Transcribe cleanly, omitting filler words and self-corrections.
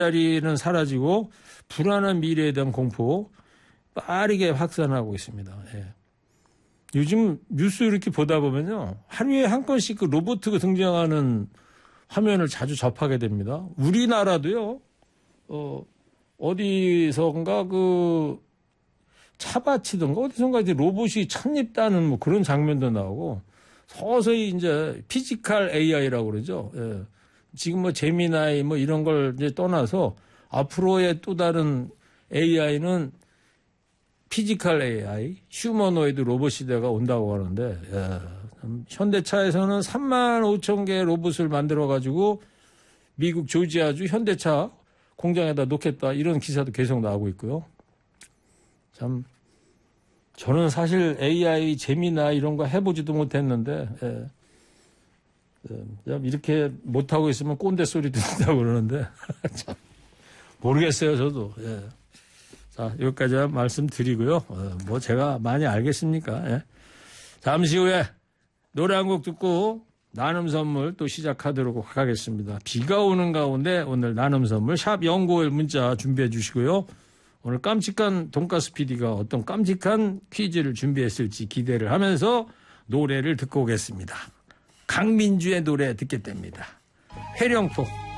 일자리는 사라지고 불안한 미래에 대한 공포 빠르게 확산하고 있습니다. 예. 요즘 뉴스 이렇게 보다 보면요. 하루에 한 건씩 그 로봇가 등장하는 화면을 자주 접하게 됩니다. 우리나라도요. 어디선가 그 차밭이든가 어디선가 이제 로봇이 착립다는 뭐 그런 장면도 나오고 서서히 이제 피지컬 AI라고 그러죠. 예. 지금 뭐 제미나이 뭐 이런 걸 이제 떠나서 앞으로의 또 다른 AI는 피지컬 AI, 휴머노이드 로봇 시대가 온다고 하는데, 현대차에서는 35,000개의 로봇을 만들어가지고 미국 조지아주 현대차 공장에다 놓겠다 이런 기사도 계속 나오고 있고요. 참, 저는 사실 AI 재미나 이런 거 해보지도 못했는데, 이렇게 못하고 있으면 꼰대 소리 듣는다고 그러는데, 참, 모르겠어요, 저도. 예. 자, 여기까지 말씀드리고요. 뭐 제가 많이 알겠습니까? 예. 잠시 후에 노래 한 곡 듣고 나눔 선물 또 시작하도록 하겠습니다. 비가 오는 가운데 오늘 나눔 선물 샵 0951 문자 준비해 주시고요. 오늘 깜찍한 돈가스 PD가 어떤 깜찍한 퀴즈를 준비했을지 기대를 하면서 노래를 듣고 오겠습니다. 강민주의 노래 듣게 됩니다. 회령포.